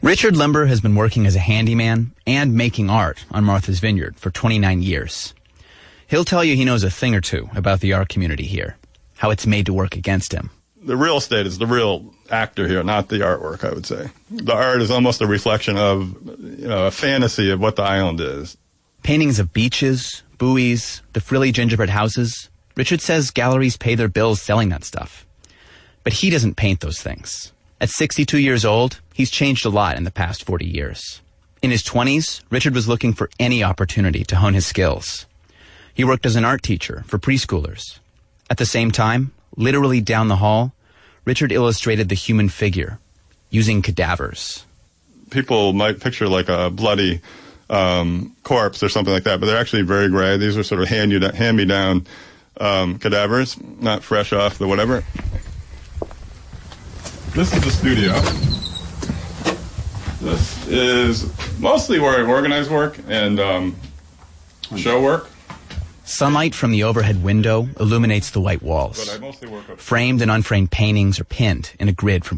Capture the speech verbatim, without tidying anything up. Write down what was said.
Richard Limber has been working as a handyman and making art on Martha's Vineyard for twenty-nine years. He'll tell you he knows a thing or two about the art community here, how it's made to work against him. The real estate is the real actor here, not the artwork, I would say. The art is almost a reflection of, you know, a fantasy of what the island is. Paintings of beaches, buoys, the frilly gingerbread houses. Richard says galleries pay their bills selling that stuff. But he doesn't paint those things. At sixty-two years old, he's changed a lot in the past forty years. In his twenties, Richard was looking for any opportunity to hone his skills. He worked as an art teacher for preschoolers. At the same time, literally down the hall, Richard illustrated the human figure using cadavers. People might picture like a bloody um, corpse or something like that, but they're actually very gray. These are sort of hand you hand-me-down um, cadavers, not fresh off the whatever. This is the studio. This is mostly where I organize work and um, show work. Sunlight from the overhead window illuminates the white walls. But I mostly work up- Framed and unframed paintings are pinned in a grid from